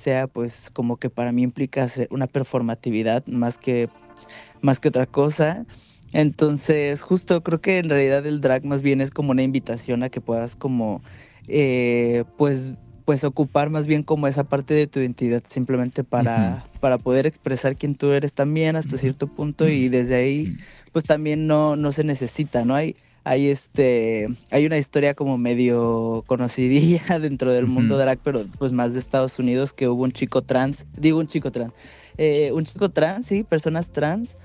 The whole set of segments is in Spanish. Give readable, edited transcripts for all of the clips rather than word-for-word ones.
sea, pues como que para mí implica hacer una performatividad más que otra cosa. Entonces, justo creo que en realidad el drag más bien es como una invitación a que puedas como, pues ocupar más bien como esa parte de tu identidad simplemente Ujú. para poder expresar quién tú eres también hasta cierto punto y desde ahí, pues también no se necesita, ¿no? Hay una historia como medio conocidilla dentro del mundo Ujú. drag, pero pues más de Estados Unidos, que hubo un chico trans, sí, personas trans,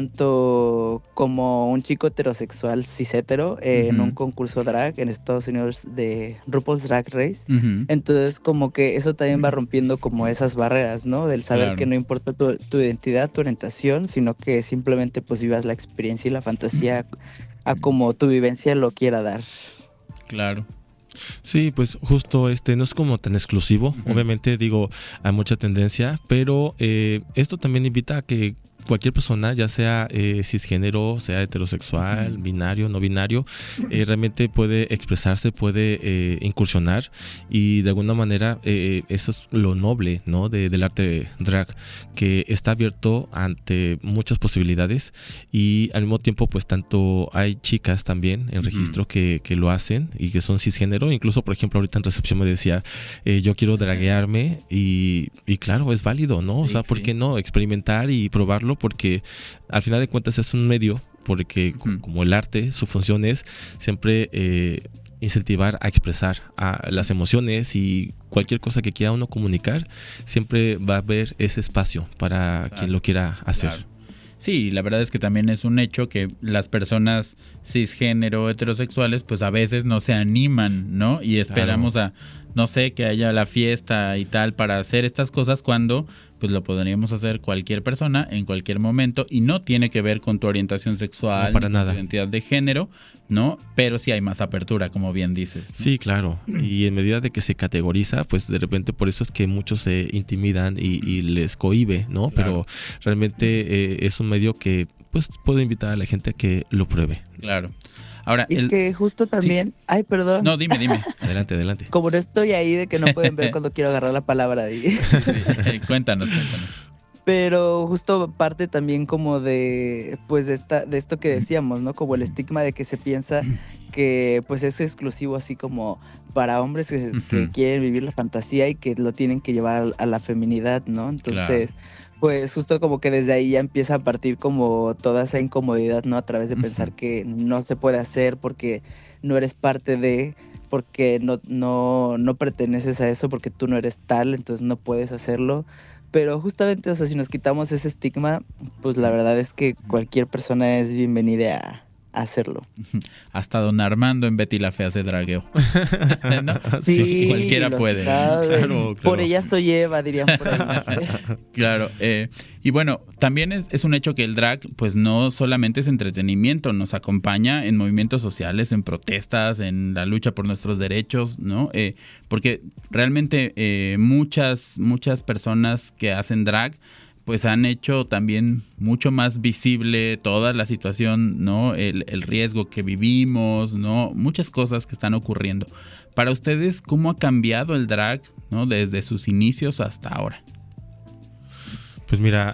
tanto como un chico heterosexual cis hetero en un Ujú. concurso drag en Estados Unidos de RuPaul's Drag Race. Ujú. Entonces, como que eso también va rompiendo como esas barreras, ¿no? Del saber que Claro, no importa tu identidad, tu orientación, sino que simplemente pues vivas la experiencia y la fantasía a como tu vivencia lo quiera dar. claro. Sí, pues justo no es como tan exclusivo. Ujú. Obviamente digo, hay mucha tendencia, pero esto también invita a que cualquier persona, ya sea cisgénero, sea heterosexual, Ujú. binario, no binario, realmente puede expresarse, puede incursionar y de alguna manera eso es lo noble, ¿no? Del arte drag, que está abierto ante muchas posibilidades y al mismo tiempo pues tanto hay chicas también en Ujú. registro que lo hacen y que son cisgénero. Incluso por ejemplo ahorita en recepción me decía yo quiero draguearme y claro, es válido, ¿no? O Sí, sea, ¿por qué sí. no experimentar y probarlo? Porque al final de cuentas es un medio, porque Ujú. como el arte, su función es siempre incentivar a expresar a las emociones y cualquier cosa que quiera uno comunicar, siempre va a haber ese espacio para quien lo Exacto, quiera hacer. claro. Sí, la verdad es que también es un hecho que las personas cisgénero heterosexuales pues a veces no se animan, ¿no? Y Claro. esperamos a, no sé, que haya la fiesta y tal para hacer estas cosas cuando pues lo podríamos hacer cualquier persona en cualquier momento y no tiene que ver con tu orientación No, sexual ni para con tu nada. identidad de género, ¿no? Pero sí hay más apertura, como bien dices, ¿no? Sí, claro. Y en medida de que se categoriza, pues de repente por eso es que muchos se intimidan y les cohíbe, ¿no? Claro, Pero realmente es un medio que pues puedo invitar a la gente a que lo pruebe. claro. Ahora, Y que justo sí, también, ay, perdón, no, dime. Adelante, adelante. como no estoy ahí de que no pueden ver cuando quiero agarrar la palabra ahí. Sí, sí, cuéntanos. Pero justo parte también como de, pues de esto que decíamos, ¿no? Como el estigma de que se piensa que pues es exclusivo así como para hombres que Ujú. quieren vivir la fantasía y que lo tienen que llevar a la feminidad, ¿no? Claro. Entonces, pues justo como que desde ahí ya empieza a partir como toda esa incomodidad, ¿no? A través de Ujú. pensar que no se puede hacer porque no eres parte de, porque no perteneces a eso, porque tú no eres tal, entonces no puedes hacerlo. Pero justamente, o sea, si nos quitamos ese estigma, pues la verdad es que cualquier persona es bienvenida a hacerlo. Hasta don Armando en Betty la Fea se dragueó. ¿No? Sí, Sí, Cualquiera lo puede, ¿no? sabe. claro, Por claro. ella soy Eva, dirían por ahí. Claro. Y bueno, también es un hecho que el drag, pues no solamente es entretenimiento, nos acompaña en movimientos sociales, en protestas, en la lucha por nuestros derechos, ¿no? Porque realmente muchas personas que hacen drag, pues han hecho también mucho más visible toda la situación, ¿no? El riesgo que vivimos, ¿no? Muchas cosas que están ocurriendo. Para ustedes, ¿cómo ha cambiado el drag, ¿no? Desde sus inicios hasta ahora? Pues mira,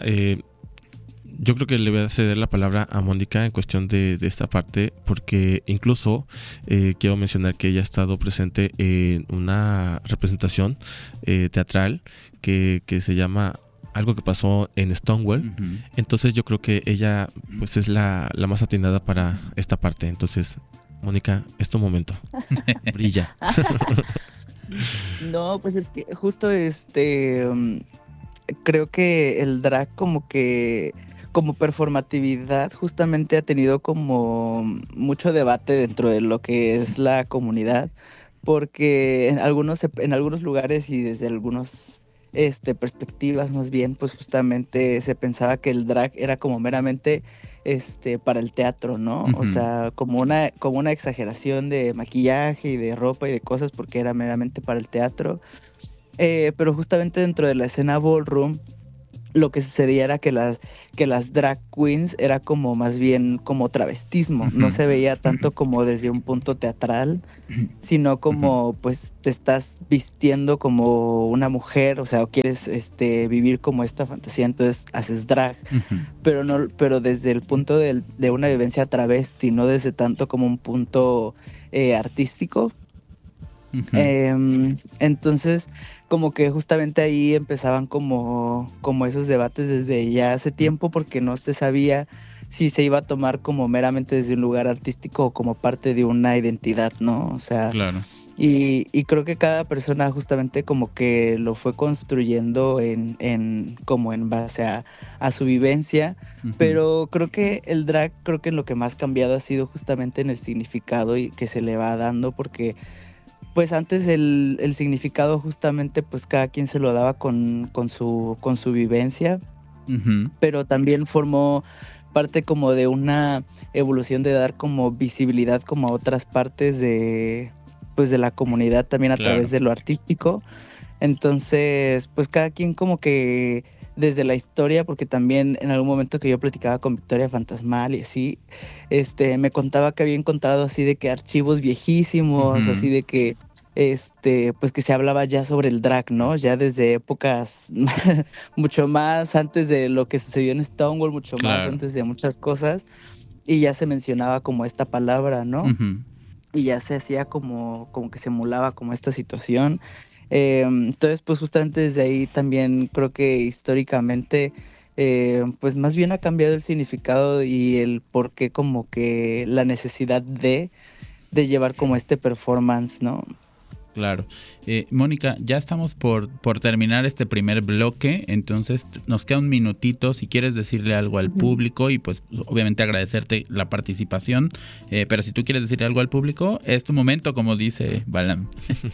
yo creo que le voy a ceder la palabra a Mónica en cuestión de esta parte, porque incluso quiero mencionar que ella ha estado presente en una representación teatral que se llama Algo que pasó en Stonewall. Ujú. Entonces yo creo que ella pues es la más atinada para esta parte. Entonces, Mónica, es tu momento. Brilla. No, pues es que justo creo que el drag como performatividad justamente ha tenido como mucho debate dentro de lo que es la comunidad, porque en algunos lugares y desde algunos perspectivas más bien, pues justamente se pensaba que el drag era como meramente para el teatro, ¿no? O Ujú. sea, como una exageración de maquillaje y de ropa y de cosas porque era meramente para el teatro. Pero justamente dentro de la escena ballroom lo que sucedía era que las drag queens era como más bien como travestismo, no se veía tanto como desde un punto teatral, sino como pues te estás vistiendo como una mujer, o sea, o quieres vivir como esta fantasía, entonces haces drag, pero desde el punto de una vivencia travesti, no desde tanto como un punto artístico. Entonces como que justamente ahí empezaban como esos debates desde ya hace tiempo, porque no se sabía si se iba a tomar como meramente desde un lugar artístico o como parte de una identidad, ¿no? O sea, claro. Y creo que cada persona justamente como que lo fue construyendo en base a su vivencia, pero creo que el drag, creo que lo que más cambiado ha sido justamente en el significado y que se le va dando, porque pues antes el significado justamente pues cada quien se lo daba con su vivencia, pero también formó parte como de una evolución de dar como visibilidad como a otras partes de la comunidad también a través de lo artístico. Entonces pues cada quien como que desde la historia, porque también en algún momento que yo platicaba con Victoria Fantasmal y así, me contaba que había encontrado así de que archivos viejísimos, así de que pues que se hablaba ya sobre el drag, ¿no? Ya desde épocas mucho más antes de lo que sucedió en Stonewall, mucho más antes de muchas cosas, y ya se mencionaba como esta palabra, ¿no? Y ya se hacía como que se emulaba como esta situación. Entonces pues justamente desde ahí también creo que históricamente pues más bien ha cambiado el significado y el por qué, como que la necesidad de llevar como este performance, ¿no? Claro. Mónica, ya estamos por terminar este primer bloque, entonces nos queda un minutito si quieres decirle algo al público y pues obviamente agradecerte la participación, pero si tú quieres decirle algo al público, es tu momento, como dice Balam.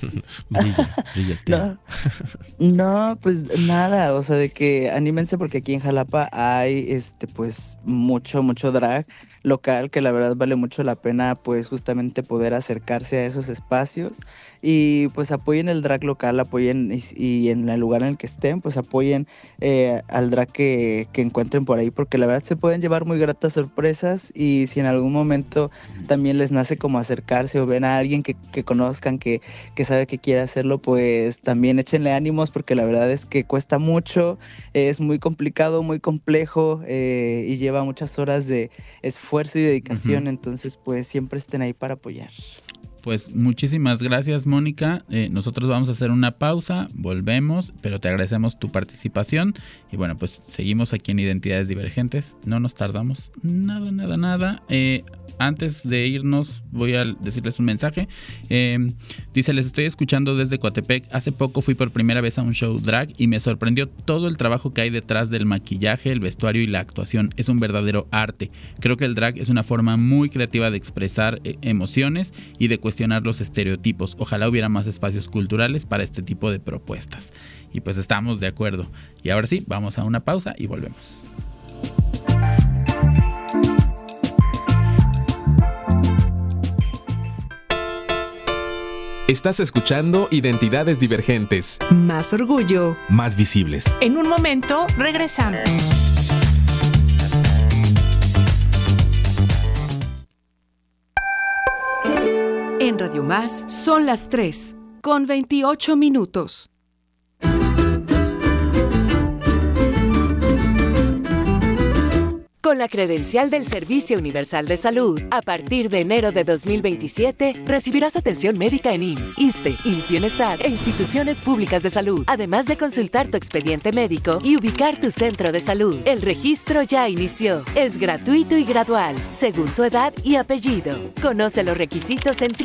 No, pues nada, o sea, de que anímense porque aquí en Jalapa hay pues mucho drag local, que la verdad vale mucho la pena pues justamente poder acercarse a esos espacios y pues apoyen el drag local, apoyen y en el lugar en el que estén, pues apoyen al drag que encuentren por ahí, porque la verdad se pueden llevar muy gratas sorpresas, y si en algún momento también les nace como acercarse o ven a alguien que conozcan, que sabe que quiere hacerlo, pues también échenle ánimos, porque la verdad es que cuesta mucho, es muy complicado, muy complejo y lleva muchas horas de esfuerzo y dedicación, entonces pues siempre estén ahí para apoyar. Pues muchísimas gracias, Mónica. Nosotros vamos a hacer una pausa, volvemos, pero te agradecemos tu participación. Y bueno, pues seguimos aquí en Identidades Divergentes. No nos tardamos nada. Antes de irnos, voy a decirles un mensaje. Dice, les estoy escuchando desde Coatepec. Hace poco fui por primera vez a un show drag y me sorprendió todo el trabajo que hay detrás del maquillaje, el vestuario y la actuación. Es un verdadero arte. Creo que el drag es una forma muy creativa de expresar emociones y de cuestionar los estereotipos. Ojalá hubiera más espacios culturales para este tipo de propuestas. Y pues estamos de acuerdo. Y ahora sí, vamos a una pausa y volvemos. Estás escuchando Identidades Divergentes. Más orgullo. Más visibles. En un momento, regresamos. En Radio Más son las 3:28. Con la credencial del Servicio Universal de Salud, a partir de enero de 2027, recibirás atención médica en IMSS, ISSSTE, IMSS Bienestar e instituciones públicas de salud, además de consultar tu expediente médico y ubicar tu centro de salud. El registro ya inició. Es gratuito y gradual, según tu edad y apellido. Conoce los requisitos en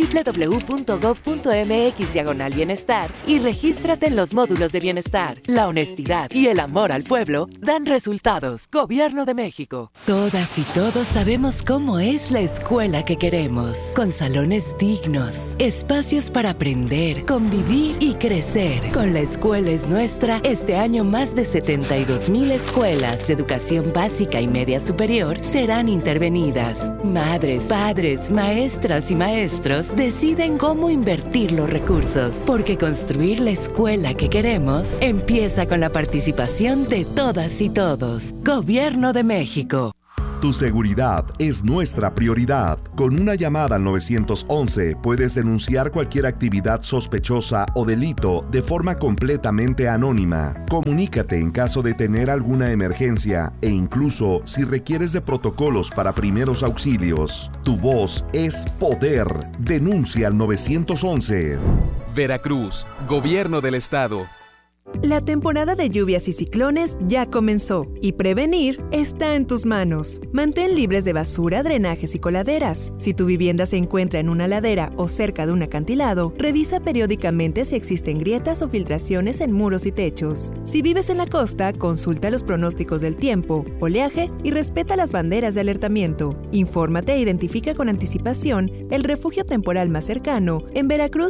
www.gov.mx/bienestar y regístrate en los módulos de bienestar. La honestidad y el amor al pueblo dan resultados. Gobierno de México. Todas y todos sabemos cómo es la escuela que queremos, con salones dignos, espacios para aprender, convivir y crecer. Con La Escuela es Nuestra, este año más de 72,000 escuelas de educación básica y media superior serán intervenidas. Madres, padres, maestras y maestros deciden cómo invertir los recursos, porque construir la escuela que queremos empieza con la participación de todas y todos. Gobierno de México. Tu seguridad es nuestra prioridad. Con una llamada al 911 puedes denunciar cualquier actividad sospechosa o delito de forma completamente anónima. Comunícate en caso de tener alguna emergencia e incluso si requieres de protocolos para primeros auxilios. Tu voz es poder. Denuncia al 911. Veracruz, Gobierno del Estado. La temporada de lluvias y ciclones ya comenzó y prevenir está en tus manos. Mantén libres de basura, drenajes y coladeras. Si tu vivienda se encuentra en una ladera o cerca de un acantilado, revisa periódicamente si existen grietas o filtraciones en muros y techos. Si vives en la costa, consulta los pronósticos del tiempo, oleaje y respeta las banderas de alertamiento. Infórmate e identifica con anticipación el refugio temporal más cercano en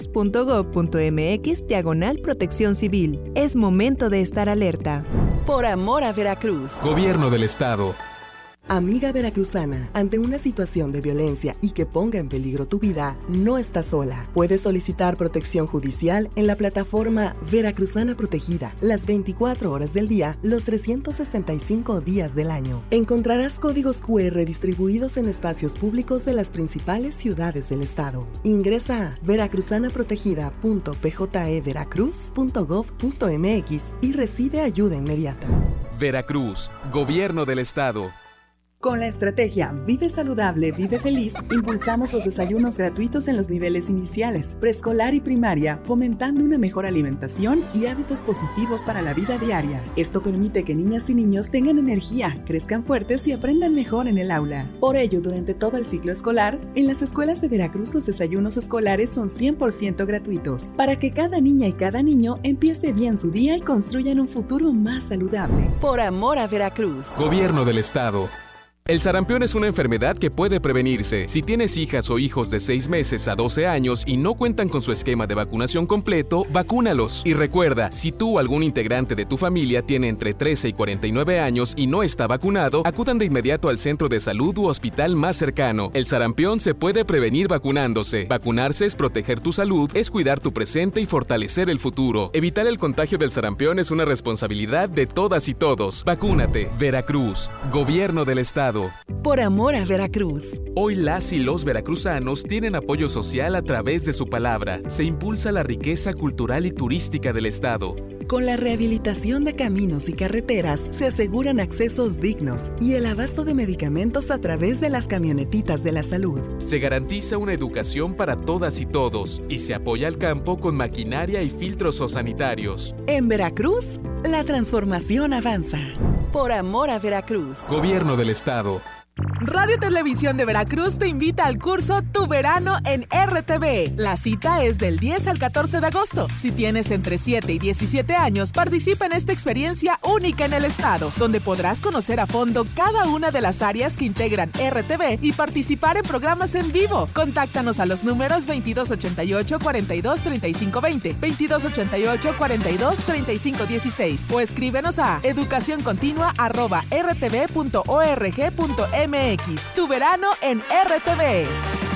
veracruz.gov.mx/protección civil. Es momento de estar alerta. Por amor a Veracruz. Gobierno del Estado. Amiga veracruzana, ante una situación de violencia y que ponga en peligro tu vida, no estás sola. Puedes solicitar protección judicial en la plataforma Veracruzana Protegida, las 24 horas del día, los 365 días del año. Encontrarás códigos QR distribuidos en espacios públicos de las principales ciudades del estado. Ingresa a veracruzanaprotegida.pjeveracruz.gov.mx y recibe ayuda inmediata. Veracruz, Gobierno del Estado. Con la estrategia Vive Saludable, Vive Feliz, impulsamos los desayunos gratuitos en los niveles iniciales, preescolar y primaria, fomentando una mejor alimentación y hábitos positivos para la vida diaria. Esto permite que niñas y niños tengan energía, crezcan fuertes y aprendan mejor en el aula. Por ello, durante todo el ciclo escolar, en las escuelas de Veracruz los desayunos escolares son 100% gratuitos, para que cada niña y cada niño empiece bien su día y construyan un futuro más saludable. Por amor a Veracruz. Gobierno del Estado. El sarampión es una enfermedad que puede prevenirse. Si tienes hijas o hijos de 6 meses a 12 años y no cuentan con su esquema de vacunación completo, vacúnalos. Y recuerda, si tú o algún integrante de tu familia tiene entre 13 y 49 años y no está vacunado, acudan de inmediato al centro de salud u hospital más cercano. El sarampión se puede prevenir vacunándose. Vacunarse es proteger tu salud, es cuidar tu presente y fortalecer el futuro. Evitar el contagio del sarampión es una responsabilidad de todas y todos. Vacúnate. Veracruz, Gobierno del Estado. Por amor a Veracruz. Hoy las y los veracruzanos tienen apoyo social a través de su palabra. Se impulsa la riqueza cultural y turística del estado. Con la rehabilitación de caminos y carreteras se aseguran accesos dignos y el abasto de medicamentos a través de las camionetitas de la salud. Se garantiza una educación para todas y todos y se apoya al campo con maquinaria y filtros sanitarios. En Veracruz, la transformación avanza. Por amor a Veracruz. Gobierno del Estado. Radio Televisión de Veracruz te invita al curso Tu Verano en RTV. La cita es del 10 al 14 de agosto. Si tienes entre 7 y 17 años, participa en esta experiencia única en el estado, donde podrás conocer a fondo cada una de las áreas que integran RTV y participar en programas en vivo. Contáctanos a los números 2288-423520, 2288-423516 o escríbenos a educacioncontinua@rtv.org.mx. Tu verano en RTV.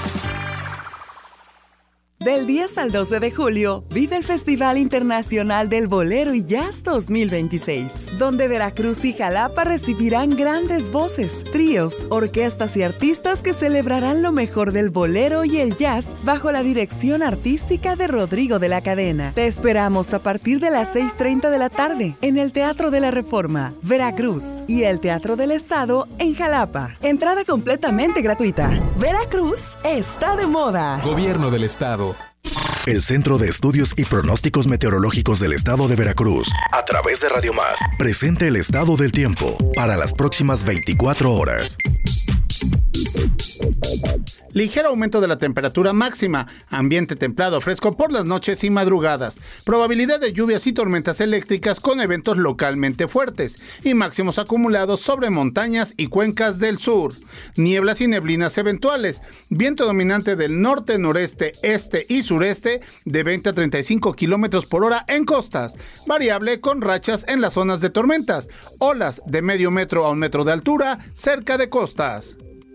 Del 10 al 12 de julio, vive el Festival Internacional del Bolero y Jazz 2026, donde Veracruz y Jalapa recibirán grandes voces, tríos, orquestas y artistas que celebrarán lo mejor del bolero y el jazz bajo la dirección artística de Rodrigo de la Cadena. Te esperamos a partir de las 6:30 de la tarde en el Teatro de la Reforma, Veracruz, y el Teatro del Estado en Jalapa. Entrada completamente gratuita. Veracruz está de moda. Gobierno del Estado. El Centro de Estudios y Pronósticos Meteorológicos del Estado de Veracruz, a través de Radio Más, presenta el estado del tiempo para las próximas 24 horas. Ligero aumento de la temperatura máxima, ambiente templado fresco por las noches y madrugadas. Probabilidad de lluvias y tormentas eléctricas con eventos localmente fuertes y máximos acumulados sobre montañas y cuencas del sur. Nieblas y neblinas eventuales. Viento dominante del norte, noreste, este y sureste de 20 a 35 kilómetros por hora en costas. Variable con rachas en las zonas de tormentas. Olas de medio metro a 1 metro de altura cerca de costas.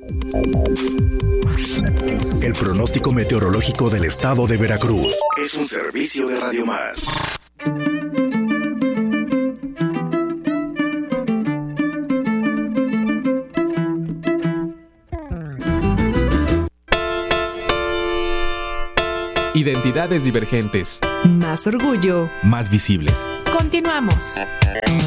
El pronóstico meteorológico del estado de Veracruz es un servicio de Radio Más. Identidades divergentes. Más orgullo. Más visibles. Continuamos.